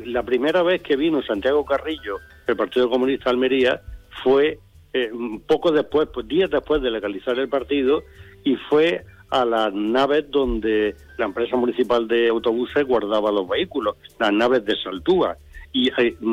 la primera vez que vino Santiago Carrillo, el Partido Comunista de Almería, fue poco después, pues días después de legalizar el partido, y fue a las naves donde la empresa municipal de autobuses guardaba los vehículos, las naves de Saltúa. Y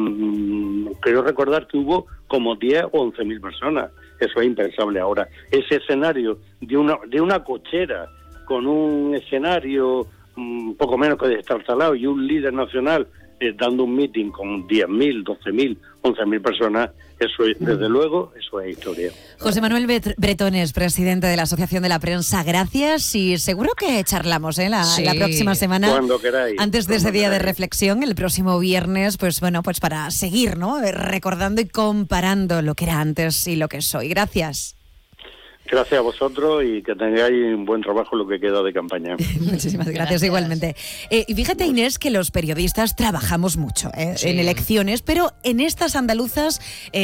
creo recordar que hubo como 10 o 11.000 personas. Eso es impensable ahora. Ese escenario de una cochera con un escenario poco menos que destartalado y un líder nacional dando un meeting con 10.000, 12.000, 11.000 personas, eso es, desde luego, eso es historia. José Manuel Bretones, presidente de la Asociación de la Prensa, gracias, y seguro que charlamos la próxima semana, cuando queráis, antes de ese día de reflexión, el próximo viernes, pues para seguir, ¿no?, recordando y comparando lo que era antes y lo que es hoy. Gracias. Gracias a vosotros y que tengáis un buen trabajo lo que queda de campaña. Muchísimas gracias igualmente. Y fíjate, Inés, que los periodistas trabajamos mucho en elecciones, pero en estas andaluzas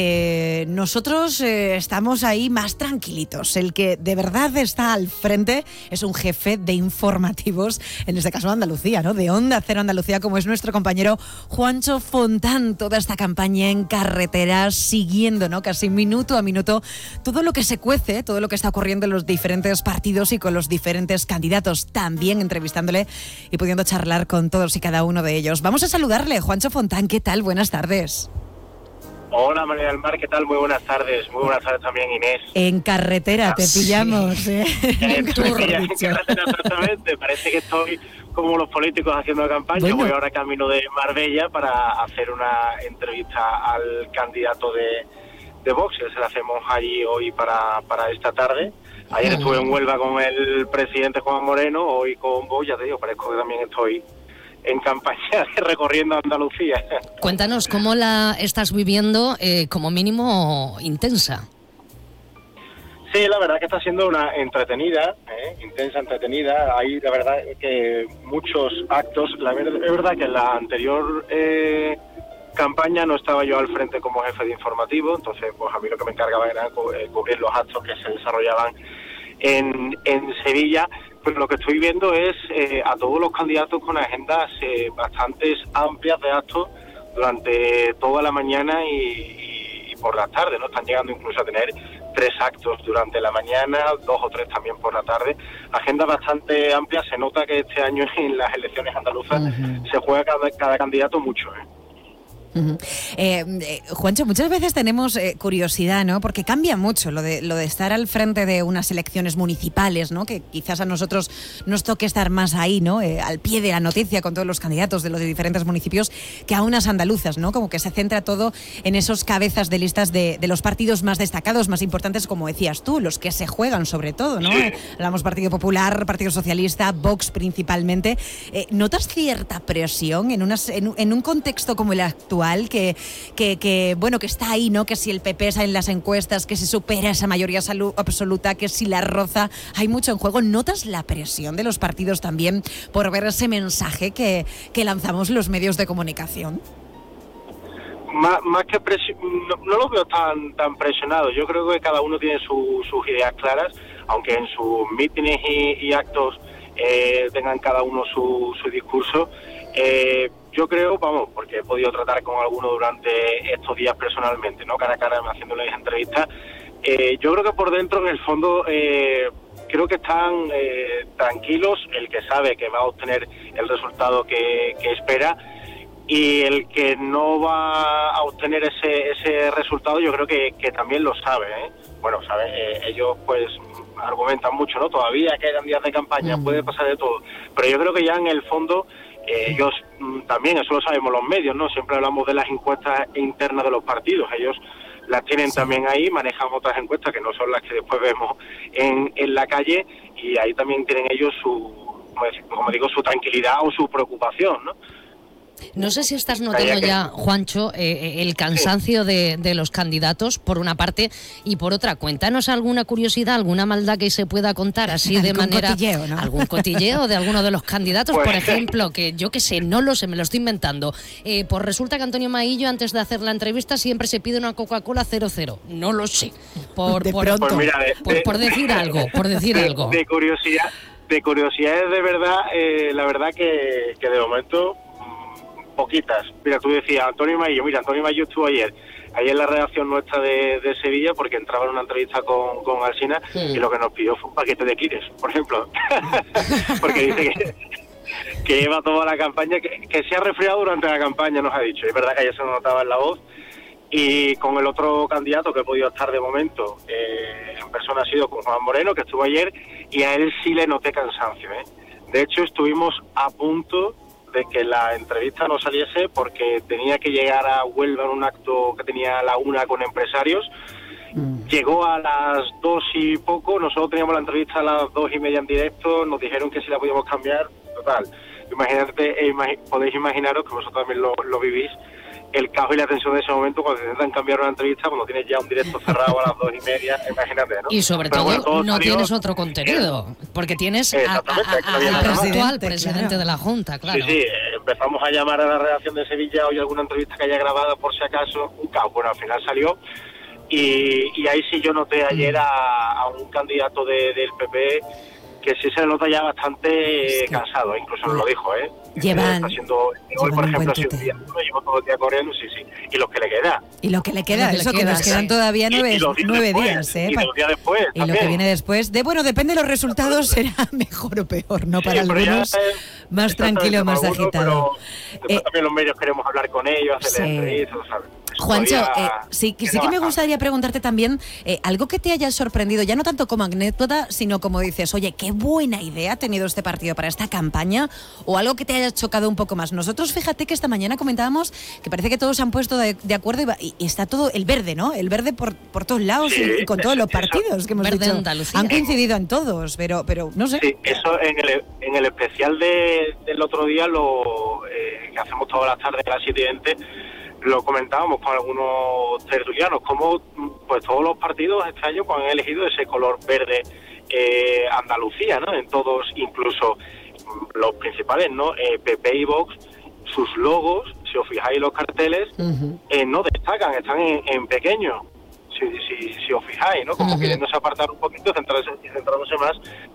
nosotros estamos ahí más tranquilitos. El que de verdad está al frente es un jefe de informativos, en este caso de Andalucía, ¿no?, de Onda Cero Andalucía, como es nuestro compañero Juancho Fontán. Toda esta campaña en carreteras, siguiendo, ¿no?, casi minuto a minuto todo lo que se cuece, todo lo que está ocurriendo en los diferentes partidos y con los diferentes candidatos, también entrevistándole y pudiendo charlar con todos y cada uno de ellos. Vamos a saludarle. Juancho Fontán, ¿qué tal? Buenas tardes. Hola, María del Mar, ¿qué tal? Muy buenas tardes. Muy buenas tardes también, Inés. En carretera te pillamos, en carretera, exactamente. Parece que estoy como los políticos haciendo campaña. Bueno. Voy ahora camino de Marbella para hacer una entrevista al candidato de Vox, que se la hacemos allí hoy para esta tarde. Ayer estuve en Huelva con el presidente Juan Moreno, hoy con Vox, ya te digo, parezco que también estoy en campaña recorriendo Andalucía. Cuéntanos, ¿cómo la estás viviendo, como mínimo intensa? Sí, la verdad que está siendo una entretenida, intensa, entretenida. Hay, la verdad, que muchos actos. Es verdad que en la anterior campaña no estaba yo al frente como jefe de informativo, entonces pues a mí lo que me encargaba era cubrir los actos que se desarrollaban en Sevilla, pero lo que estoy viendo es a todos los candidatos con agendas bastante amplias de actos durante toda la mañana y por la tarde, ¿no? Están llegando incluso a tener 3 actos durante la mañana, 2 o 3 también por la tarde. Agendas bastante amplias. Se nota que este año en las elecciones andaluzas se juega cada candidato mucho, Juancho, muchas veces tenemos curiosidad, ¿no?, porque cambia mucho lo de estar al frente de unas elecciones municipales, ¿no?, que quizás a nosotros nos toque estar más ahí, ¿no?, al pie de la noticia con todos los candidatos de los diferentes municipios, que a unas andaluzas, ¿no?, como que se centra todo en esos cabezas de listas de los partidos más destacados, más importantes, como decías tú, los que se juegan sobre todo, ¿no? Hablamos Partido Popular, Partido Socialista, Vox principalmente. ¿Notas cierta presión en un contexto como el actual, que bueno, que está ahí, ¿no?, que si el PP está en las encuestas, que se supera esa mayoría absoluta, que si la roza, hay mucho en juego? ¿Notas la presión de los partidos también por ver ese mensaje que lanzamos los medios de comunicación? Más que no los veo tan presionados. Yo creo que cada uno tiene sus ideas claras, aunque en sus mítines y actos tengan cada uno su discurso. Yo creo, porque he podido tratar con alguno durante estos días personalmente, ¿no?, cara a cara, haciéndoles entrevistas. Yo creo que por dentro, en el fondo, creo que están tranquilos, el que sabe que va a obtener el resultado que espera, y el que no va a obtener ese resultado, yo creo que también lo sabe, Bueno, ellos pues argumentan mucho, ¿no? Todavía quedan días de campaña, puede pasar de todo, pero yo creo que ya en el fondo ellos también, eso lo sabemos los medios, ¿no? Siempre hablamos de las encuestas internas de los partidos, ellos las tienen también ahí, manejan otras encuestas que no son las que después vemos en la calle, y ahí también tienen ellos su tranquilidad o su preocupación, ¿no? No sé si estás notando ya, Juancho, el cansancio de los candidatos, por una parte, y por otra, cuéntanos alguna curiosidad, alguna maldad que se pueda contar así de manera... Cotilleo, ¿no? Algún cotilleo de alguno de los candidatos, por ejemplo, que yo que sé, no lo sé, me lo estoy inventando. Pues resulta que Antonio Maillo, antes de hacer la entrevista, siempre se pide una Coca-Cola 00. No lo sé. Por decir algo, De curiosidades de verdad, la verdad que de momento... poquitas. Mira, tú decías Antonio Maillo. Mira, Antonio Maillo estuvo ayer en la redacción nuestra de Sevilla, porque entraba en una entrevista con Alsina y lo que nos pidió fue un paquete de Kires, por ejemplo. Porque dice que lleva toda la campaña, que se ha resfriado durante la campaña, nos ha dicho. Es verdad que ayer se nos notaba en la voz. Y con el otro candidato que he podido estar de momento en persona ha sido con Juan Moreno, que estuvo ayer, y a él sí le noté cansancio. De hecho, estuvimos a punto de que la entrevista no saliese porque tenía que llegar a Huelva en un acto que tenía a la 1 con empresarios. Llegó a las 2 y poco, nosotros teníamos la entrevista a las 2:30 en directo, nos dijeron que si la podíamos cambiar, total. Podéis imaginaros que vosotros también lo vivís, el caos y la tensión de ese momento cuando intentan cambiar una entrevista, cuando tienes ya un directo cerrado a las 2:30, imagínate, ¿no? Y sobre todo no tienes otro contenido, porque tienes al actual presidente de la Junta, claro. Sí, empezamos a llamar a la redacción de Sevilla, oye, alguna entrevista que haya grabado por si acaso, un caos. Bueno, al final salió, y ahí sí yo noté ayer a un candidato del PP que sí se le nota ya bastante cansado, incluso nos lo dijo, Llevan hoy, por ejemplo, si un día llevo todo el día corriendo, sí. Y lo que le queda. Y lo que le queda, eso que nos quedan todavía 9 días, Y los días después. Y lo que viene después, depende de los resultados, será mejor o peor, ¿no? Para algunos, más tranquilo, más agitado. Después también los medios queremos hablar con ellos, hacerles entrevistas, ¿sabes? Juancho, sí que me gustaría preguntarte también algo que te haya sorprendido, ya no tanto como anécdota, sino como dices, oye, qué buena idea ha tenido este partido para esta campaña, o algo que te haya chocado un poco más. Nosotros, fíjate que esta mañana comentábamos que parece que todos se han puesto de acuerdo y está todo el verde, ¿no? El verde por todos lados, sí, y con todos los partidos que hemos dicho. Han coincidido en todos, pero no sé. Sí, eso en el especial del otro día, que hacemos todas las tardes a las 7:20, lo comentábamos con algunos tertulianos, como pues todos los partidos este año pues, han elegido ese color verde Andalucía, ¿no? En todos, incluso los principales, ¿no? PP y Vox, sus logos, si os fijáis los carteles, no destacan, están en pequeño, si os fijáis, ¿no? Como queriéndose apartar un poquito, centrándose más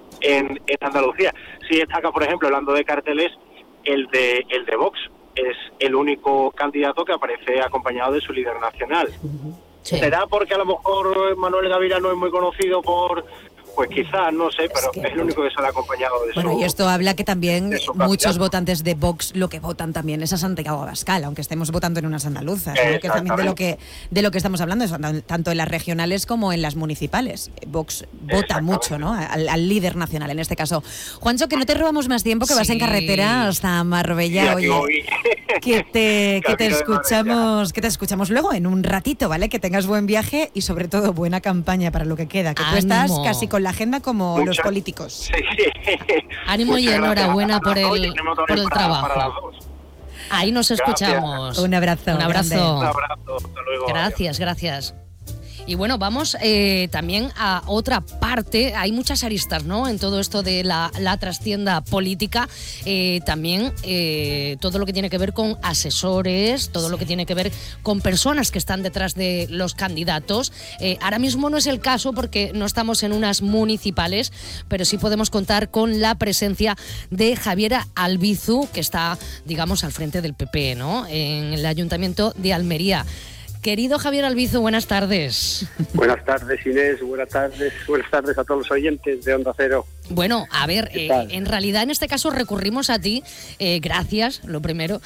en Andalucía. Sí destaca, por ejemplo, hablando de carteles, el de Vox. Es el único candidato que aparece acompañado de su líder nacional. Sí. ¿Será porque a lo mejor Manuel Gavira no es muy conocido por...? Pues quizás, no sé, pero es el único que sale acompañado de su... Bueno, y esto habla que también muchos votantes de Vox lo que votan también es a Santiago Abascal, aunque estemos votando en unas andaluzas, ¿no? Que también de lo que estamos hablando, tanto en las regionales como en las municipales. Vox vota mucho, ¿no? Al líder nacional, en este caso. Juancho, que no te robamos más tiempo, que vas en carretera hasta Marbella. Oye, que te escuchamos luego en un ratito, ¿vale? Que tengas buen viaje y sobre todo buena campaña para lo que queda, que tú estás casi con la agenda como los políticos. Sí. Ánimo y enhorabuena por el trabajo. Ahí nos escuchamos. Un abrazo. Un abrazo. Hasta luego. Gracias. Y bueno, vamos también a otra parte. Hay muchas aristas, ¿no? En todo esto de la trastienda política. También todo lo que tiene que ver con asesores, todo lo que tiene que ver con personas que están detrás de los candidatos. Ahora mismo no es el caso porque no estamos en unas municipales, pero sí podemos contar con la presencia de Javier Albizu, que está, digamos, al frente del PP, ¿no? En el Ayuntamiento de Almería. Querido Javier Albizu, buenas tardes. Buenas tardes, Inés, buenas tardes a todos los oyentes de Onda Cero. Bueno, a ver, en realidad en este caso recurrimos a ti, gracias, lo primero,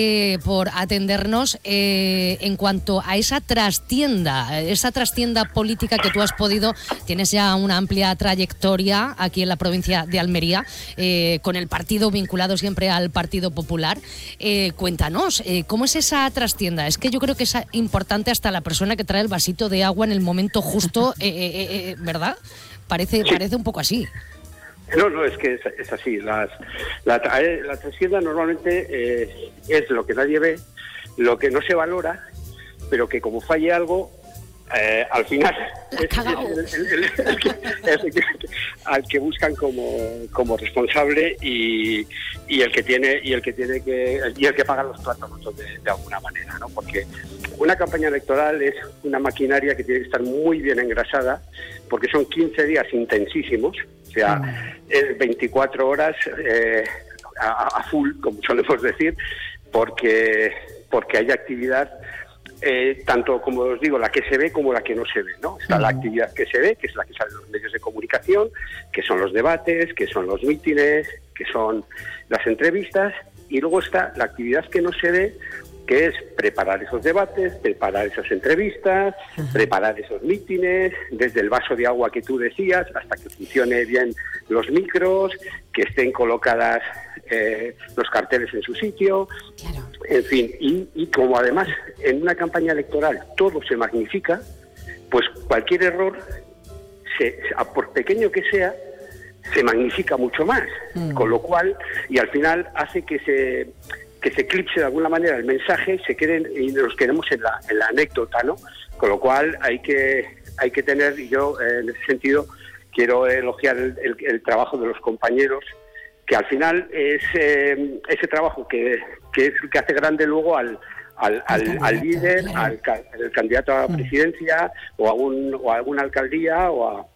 por atendernos en cuanto a esa trastienda política que tú has podido, tienes ya una amplia trayectoria aquí en la provincia de Almería, con el partido vinculado siempre al Partido Popular. Cuéntanos, ¿cómo es esa trastienda? Es que yo creo que es importante hasta la persona que trae el vasito de agua en el momento justo, ¿verdad? Parece un poco así. No, es que es así. La trastienda normalmente es lo que nadie ve, lo que no se valora, pero que como falle algo, al final al que buscan como responsable y el que paga los platos de alguna manera, ¿no? Porque una campaña electoral es una maquinaria que tiene que estar muy bien engrasada, porque son 15 días intensísimos, o sea, es 24 horas a full, como solemos decir, porque hay actividad, tanto, como os digo, la que se ve como la que no se ve, ¿no? Está la actividad que se ve, que es la que sale en los medios de comunicación, que son los debates, que son los mítines, que son las entrevistas, y luego está la actividad que no se ve, que es preparar esos debates, preparar esas entrevistas, preparar esos mítines, desde el vaso de agua que tú decías, hasta que funcione bien los micros, que estén colocadas los carteles en su sitio, claro. En fin, y como además en una campaña electoral todo se magnifica, pues cualquier error, por pequeño que sea, se magnifica mucho más, con lo cual, y al final hace que se eclipse de alguna manera el mensaje, se queden y nos quedemos en la anécdota, ¿no? Con lo cual hay que tener, y yo en ese sentido quiero elogiar el trabajo de los compañeros, que al final es ese trabajo que es el que hace grande luego al líder, claro. al candidato a la presidencia o a alguna alcaldía o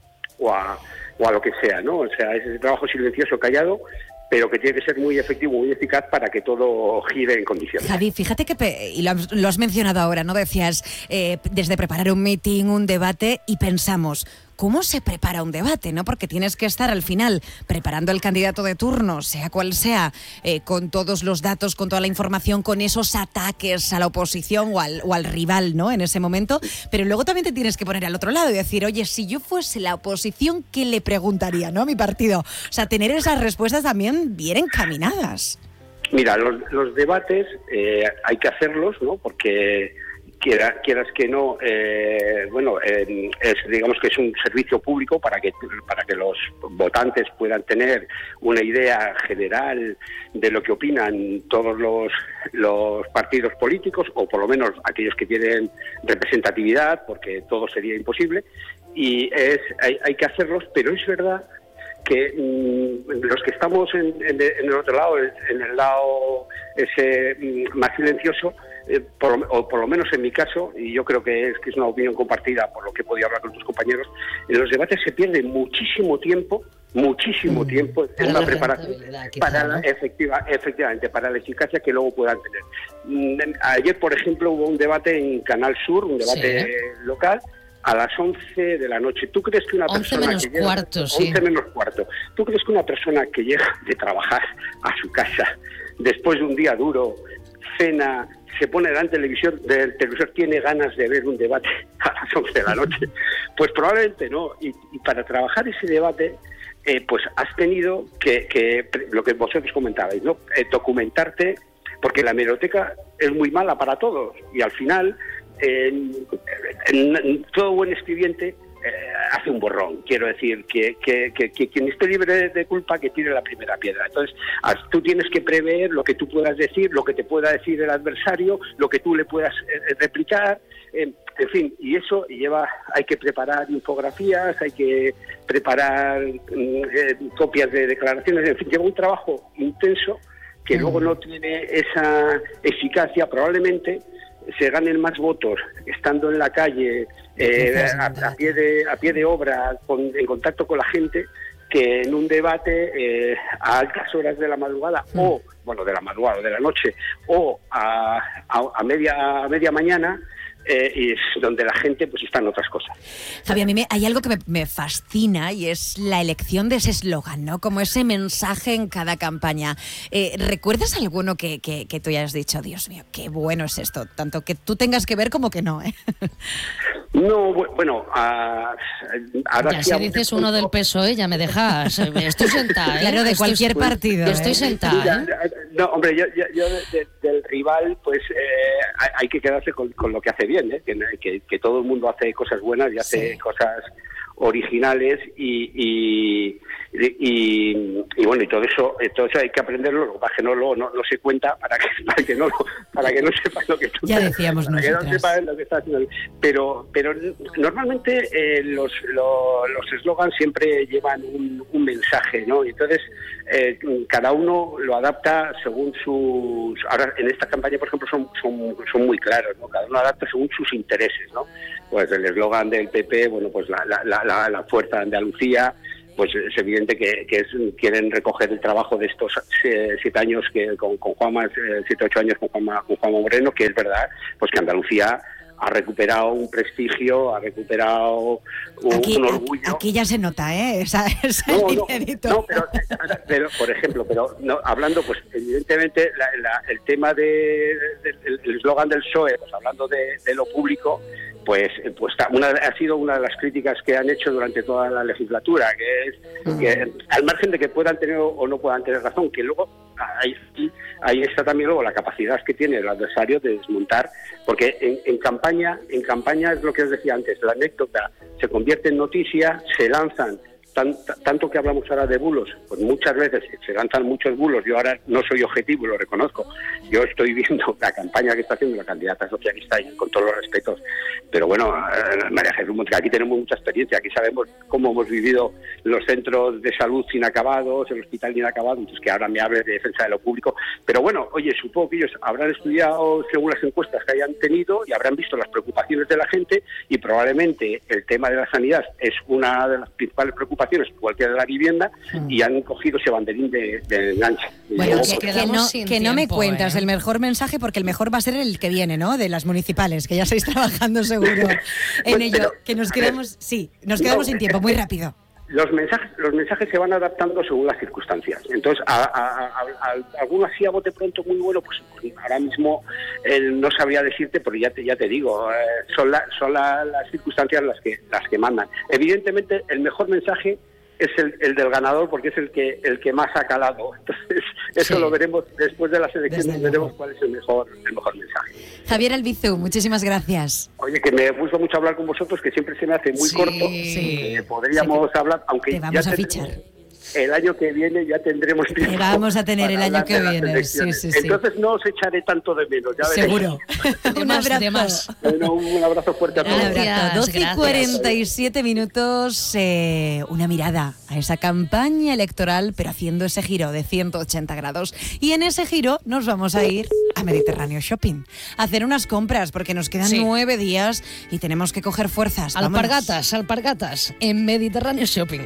a lo que sea, ¿no? O sea, es ese trabajo silencioso, callado, pero que tiene que ser muy efectivo, muy eficaz para que todo gire en condiciones. Javi, fíjate que, y lo has mencionado ahora, ¿no? Decías, desde preparar un meeting, un debate, y pensamos, ¿cómo se prepara un debate, no? Porque tienes que estar al final preparando al candidato de turno, sea cual sea, con todos los datos, con toda la información, con esos ataques a la oposición o al rival, ¿no? En ese momento, pero luego también te tienes que poner al otro lado y decir, oye, si yo fuese la oposición, ¿qué le preguntaría, no, a mi partido? O sea, tener esas respuestas también bien encaminadas. Mira, los debates hay que hacerlos, ¿no? Porque quieras que no, digamos que es un servicio público para que los votantes puedan tener una idea general de lo que opinan todos los partidos políticos, o por lo menos aquellos que tienen representatividad, porque todo sería imposible, y hay que hacerlos, pero es verdad que los que estamos en el otro lado, en el lado ese más silencioso, o por lo menos en mi caso, y yo creo que es una opinión compartida por lo que he podido hablar con tus compañeros, en los debates se pierde muchísimo tiempo en la preparación para efectivamente para la eficacia que luego puedan tener. Ayer, por ejemplo, hubo un debate en Canal Sur, un debate local, a las 11 de la noche. ¿Tú crees que una persona menos que llega, cuarto, 11 menos cuarto, ¿tú crees que una persona que llega de trabajar a su casa después de un día duro, cena, se pone delante del televisor, tiene ganas de ver un debate a las 11 de la noche? Pues probablemente no. Y para trabajar ese debate, pues has tenido que lo que vosotros comentabais, ¿no? Documentarte, porque la hemeroteca es muy mala para todos, y al final en todo buen escribiente hace un borrón. Quiero decir que quien esté libre de culpa, que tire la primera piedra. Entonces tú tienes que prever lo que tú puedas decir, lo que te pueda decir el adversario, lo que tú le puedas replicar, en fin, y eso hay que preparar infografías, hay que preparar copias de declaraciones, en fin, lleva un trabajo intenso que luego no tiene esa eficacia. Probablemente se ganen más votos estando en la calle, a pie de obra, en contacto con la gente, que en un debate a altas horas de la madrugada, o de la madrugada o de la noche, o a media mañana, y es donde la gente pues está en otras cosas. Javi, a mí hay algo que me fascina, y es la elección de ese eslogan, ¿no? Como ese mensaje en cada campaña. ¿Recuerdas alguno que tú hayas dicho, Dios mío, qué bueno es esto? Tanto que tú tengas que ver como que no, ¿eh? No, bueno, ahora ya si dices uno del PSOE, ya me dejas. Estoy sentada, ¿eh? Claro, de cualquier partido. Yo estoy sentada, ¿eh? No, hombre, yo del rival, pues hay que quedarse con lo que hace bien, ¿eh? Que todo el mundo hace cosas buenas y hace cosas originales y bueno, y todo eso hay que aprenderlo, para que no se cuenta, para que no sepan lo que tú, ya decíamos para nosotras, que no sepan lo que está haciendo. Pero normalmente los eslogans siempre llevan un mensaje, ¿no? Y entonces cada uno lo adapta según sus. Ahora en esta campaña, por ejemplo, son muy claros, ¿no? Cada uno adapta según sus intereses, ¿no? Pues el eslogan del PP, bueno, pues la fuerza de Andalucía, pues es evidente que quieren recoger el trabajo de estos 7 años que con Juanma, 7-8 años con Juanma Moreno, que es verdad, pues que Andalucía ha recuperado un prestigio, ha recuperado un orgullo. Aquí ya se nota, ¿eh? Pero por ejemplo, hablando, pues evidentemente el tema del eslogan del PSOE, pues hablando de lo público, pues ha sido una de las críticas que han hecho durante toda la legislatura, que es que al margen de que puedan tener o no puedan tener razón, que luego ahí está también luego la capacidad que tiene el adversario de desmontar, porque en campaña es lo que os decía antes, la anécdota se convierte en noticia, se lanzan tanto que hablamos ahora de bulos, pues muchas veces se lanzan muchos bulos. Yo ahora no soy objetivo, lo reconozco. Yo estoy viendo la campaña que está haciendo la candidata socialista, y con todos los respetos. Pero bueno, María Jesús Montega, aquí tenemos mucha experiencia, aquí sabemos cómo hemos vivido los centros de salud inacabados, el hospital inacabado, entonces que ahora me hable de defensa de lo público. Pero bueno, oye, supongo que ellos habrán estudiado según las encuestas que hayan tenido y habrán visto las preocupaciones de la gente, y probablemente el tema de la sanidad es una de las principales preocupaciones, igual que de la vivienda, y han cogido ese banderín de enganche. Bueno, que no me cuentas el mejor mensaje, porque el mejor va a ser el que viene, ¿no? De las municipales, que ya estáis trabajando seguro en ello. Que nos quedamos sin tiempo, muy rápido. Los mensajes se van adaptando según las circunstancias. Entonces, alguno así a bote pronto muy bueno, pues ahora mismo no sabría decirte, pero ya te digo, son las circunstancias las que mandan. Evidentemente, el mejor mensaje es el del ganador, porque es el que más ha calado. Entonces, eso lo veremos después de las elecciones, veremos cuál es el mejor mensaje. Javier Albizu, muchísimas gracias. Oye, que me gusta mucho hablar con vosotros, que siempre se me hace muy corto. Podríamos hablar, aunque te vamos a fichar. El año que viene ya tendremos tiempo. Te vamos a tener el año que viene. Entonces no os echaré tanto de menos. Ya seguro. Un abrazo. Bueno, un abrazo fuerte a todos. 12:47 minutos. Una mirada a esa campaña electoral, pero haciendo ese giro de 180 grados. Y en ese giro nos vamos a ir a Mediterráneo Shopping, a hacer unas compras, porque nos quedan 9 días y tenemos que coger fuerzas. Alpargatas en Mediterráneo Shopping.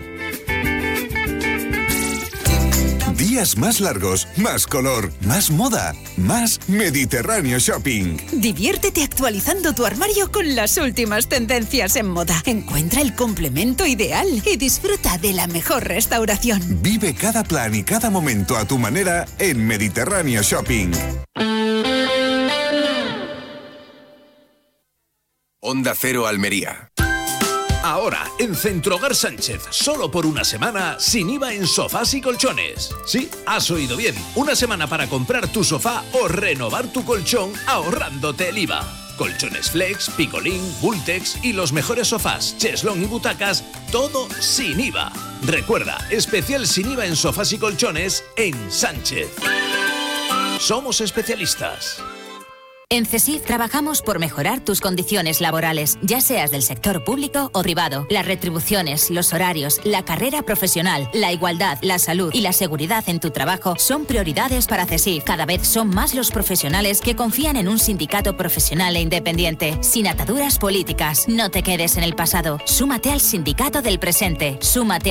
Días más largos, más color, más moda, más Mediterráneo Shopping. Diviértete actualizando tu armario con las últimas tendencias en moda. Encuentra el complemento ideal y disfruta de la mejor restauración. Vive cada plan y cada momento a tu manera en Mediterráneo Shopping. Onda Cero Almería. Ahora, en Centrohogar Sánchez, solo por una semana, sin IVA en sofás y colchones. Sí, has oído bien. Una semana para comprar tu sofá o renovar tu colchón ahorrándote el IVA. Colchones Flex, Picolín, Bultex y los mejores sofás, cheslón y butacas, todo sin IVA. Recuerda, especial sin IVA en sofás y colchones en Sánchez. Somos especialistas. En CESIF trabajamos por mejorar tus condiciones laborales, ya seas del sector público o privado. Las retribuciones, los horarios, la carrera profesional, la igualdad, la salud y la seguridad en tu trabajo son prioridades para CESIF. Cada vez son más los profesionales que confían en un sindicato profesional e independiente, sin ataduras políticas. No te quedes en el pasado. Súmate al sindicato del presente. Súmate